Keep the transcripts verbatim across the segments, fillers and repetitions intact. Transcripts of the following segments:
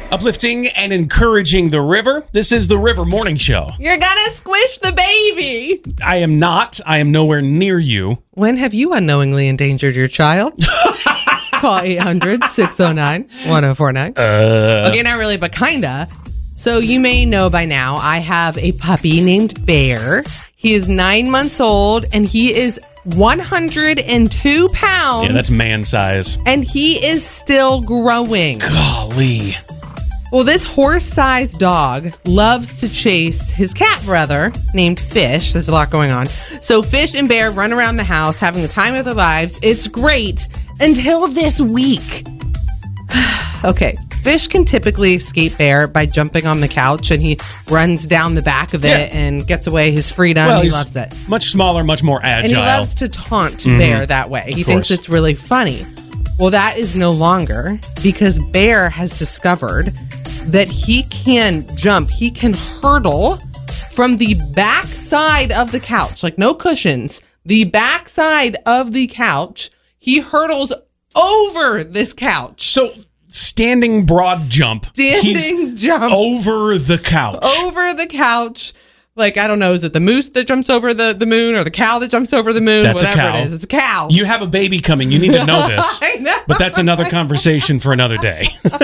Uplifting and encouraging the river. This is the River Morning Show. You're gonna squish the baby. I am not. I am nowhere near you. When have you unknowingly endangered your child? Call eight hundred, six oh nine, one oh four nine. Uh, Okay, not really, but kinda. So you may know by now, I have a puppy named Bear. He is nine months old, and he is one hundred two pounds. yeah, that's man size. And he is still growing. Golly. Well, this horse-sized dog loves to chase his cat brother named Fish. There's a lot going on. So Fish and Bear run around the house having the time of their lives. It's great until this week. Okay, Fish can typically escape Bear by jumping on the couch, and he runs down the back of it Yeah. and gets away his freedom. Well, he he's loves it. much smaller, much more agile. And he loves to taunt Bear that way. He thinks course. it's really funny. Well, that is no longer because Bear has discovered that he can jump. He can hurdle from the back side of the couch, like no cushions, the back side of the couch. He hurdles over this couch. So, standing broad jump. Standing He's jump. over the couch. Over the couch. Like, I don't know, is it the moose that jumps over the, the moon or the cow that jumps over the moon? That's a Whatever cow. it is. It's a cow. You have a baby coming. You need to know this. I know. But that's another conversation for another day.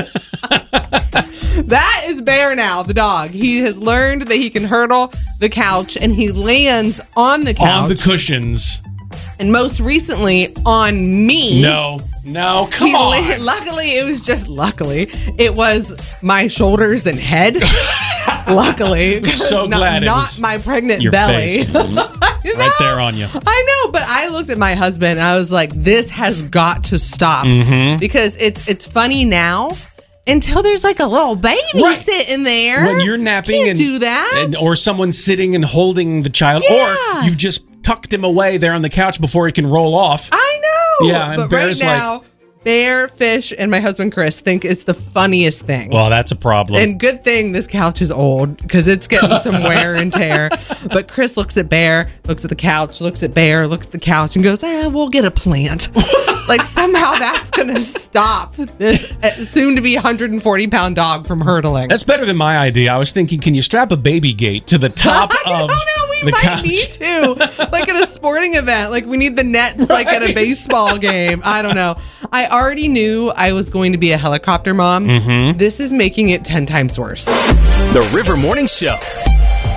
That is Bear now, the dog. He has learned that he can hurdle the couch, and he lands on the couch. On the cushions. And most recently, on me. No. No, come He on. la- luckily, it was just luckily, it was my shoulders and head. Luckily. So not, glad it Not was my pregnant your belly. face. Right there on you. I know, but I looked at my husband and I was like, this has got to stop. Mm-hmm. Because it's it's funny now until there's like a little baby Right. sitting there. When you're napping Can't and do that. and- or someone's sitting and holding the child, Yeah. or you've just tucked him away there on the couch before he can roll off. I know. Yeah, and but Bear's right like- now, Bear, Fish, and my husband Chris think it's the funniest thing. Well, that's a problem. And good thing this couch is old because it's getting some wear and tear. But Chris looks at Bear, looks at the couch, looks at Bear, looks at the couch, and goes, eh, we'll get a plant. Like somehow that's going to stop this soon to be one hundred forty pound dog from hurdling. That's better than my idea. I was thinking, can you strap a baby gate to the top I of don't know. We the might couch? need to. Like at a sporting event. Like we need the nets like at a Right. baseball game. I don't know. I already knew I was going to be a helicopter mom. Mm-hmm. This is making it ten times worse. The River Morning Show.